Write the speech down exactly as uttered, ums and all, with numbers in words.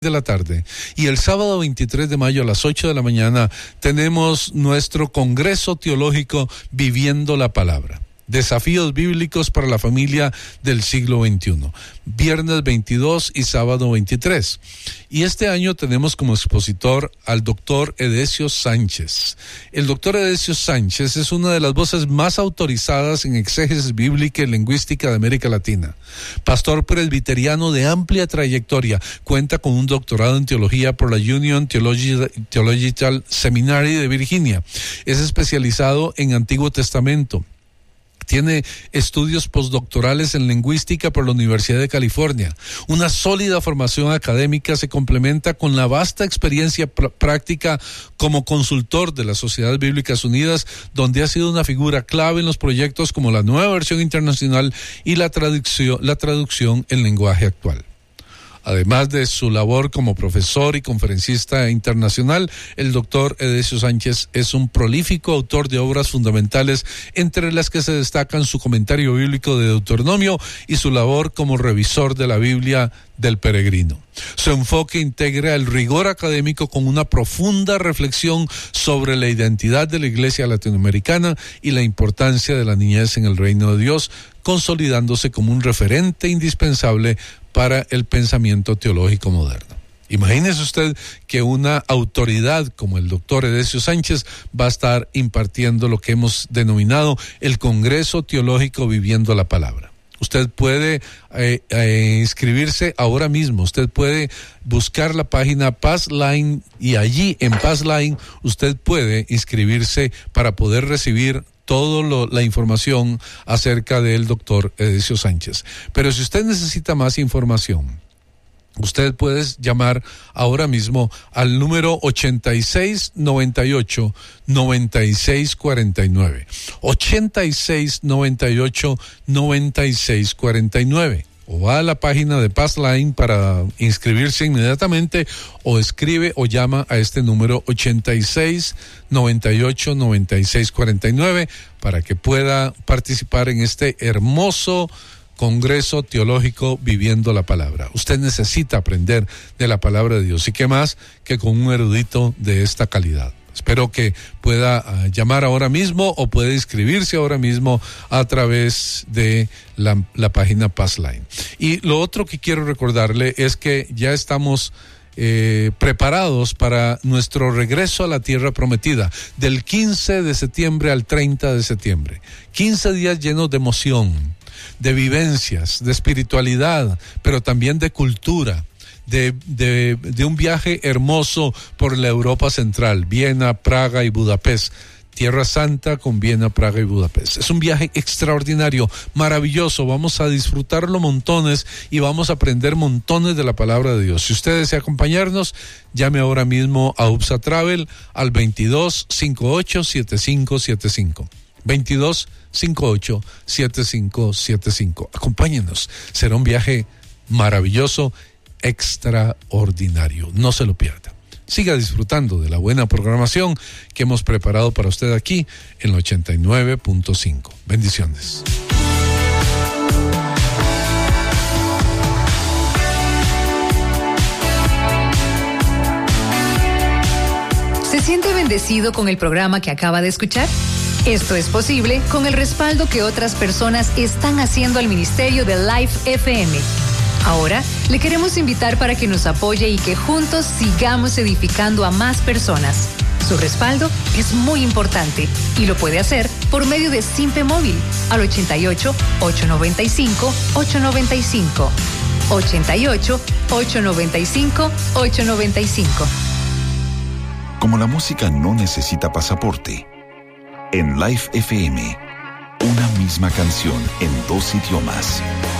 de la tarde, y el sábado veintitrés de mayo a las ocho de la mañana tenemos nuestro Congreso Teológico Viviendo la Palabra. Desafíos bíblicos para la familia del siglo veintiuno, viernes veintidós y sábado veintitrés. Y este año tenemos como expositor al doctor Edesio Sánchez. El doctor Edesio Sánchez es una de las voces más autorizadas en exégesis bíblica y lingüística de América Latina. Pastor presbiteriano de amplia trayectoria, cuenta con un doctorado en teología por la Union Theological Seminary de Virginia. Es especializado en Antiguo Testamento. Tiene estudios postdoctorales en lingüística por la Universidad de California. Una sólida formación académica se complementa con la vasta experiencia pr- práctica como consultor de las Sociedades Bíblicas Unidas, donde ha sido una figura clave en los proyectos como la Nueva Versión Internacional y la traducción, la traducción en lenguaje actual. Además de su labor como profesor y conferencista internacional, el doctor Edesio Sánchez es un prolífico autor de obras fundamentales, entre las que se destacan su comentario bíblico de Deuteronomio y su labor como revisor de la Biblia del Peregrino. Su enfoque integra el rigor académico con una profunda reflexión sobre la identidad de la Iglesia latinoamericana y la importancia de la niñez en el reino de Dios, consolidándose como un referente indispensable para el pensamiento teológico moderno. Imagínese usted que una autoridad como el doctor Edesio Sánchez va a estar impartiendo lo que hemos denominado el Congreso Teológico Viviendo la Palabra. Usted puede eh, eh, inscribirse ahora mismo, usted puede buscar la página Passline y allí en Passline usted puede inscribirse para poder recibir toda la información acerca del doctor Edesio Sánchez. Pero si usted necesita más información, usted puede llamar ahora mismo al número ochenta y seis noventa y ocho noventa y seis cuarenta y nueve. ochenta y seis noventa y ocho noventa y seis cuarenta y nueve. O va a la página de Passline para inscribirse inmediatamente, o escribe o llama a este número ochenta y seis noventa y ocho noventa y seis cuarenta y nueve para que pueda participar en este hermoso Congreso Teológico Viviendo la Palabra. Usted necesita aprender de la Palabra de Dios, y qué más que con un erudito de esta calidad. Espero que pueda uh, llamar ahora mismo o pueda inscribirse ahora mismo a través de la, la página Passline. Y lo otro que quiero recordarle es que ya estamos eh, preparados para nuestro regreso a la tierra prometida, del quince de septiembre al treinta de septiembre. quince días llenos de emoción, de vivencias, de espiritualidad, pero también de cultura. De, de, de un viaje hermoso por la Europa Central, Viena, Praga y Budapest. Tierra Santa con Viena, Praga y Budapest. Es un viaje extraordinario, maravilloso. Vamos a disfrutarlo montones y vamos a aprender montones de la palabra de Dios. Si usted desea acompañarnos, llame ahora mismo a U P S A Travel al veintidós cincuenta y ocho setenta y cinco setenta y cinco. veintidós cincuenta y ocho setenta y cinco setenta y cinco. Acompáñenos. Será un viaje maravilloso, extraordinario. No se lo pierda. Siga disfrutando de la buena programación que hemos preparado para usted aquí en el ochenta y nueve punto cinco. Bendiciones. ¿Se siente bendecido con el programa que acaba de escuchar? Esto es posible con el respaldo que otras personas están haciendo al ministerio de Life F M. Ahora, le queremos invitar para que nos apoye y que juntos sigamos edificando a más personas. Su respaldo es muy importante y lo puede hacer por medio de Simpe Móvil al ochenta y ocho, ochocientos noventa y cinco, ochocientos noventa y cinco. ochenta y ocho, ochocientos noventa y cinco, ochocientos noventa y cinco. Como la música no necesita pasaporte, en Life F M, una misma canción en dos idiomas.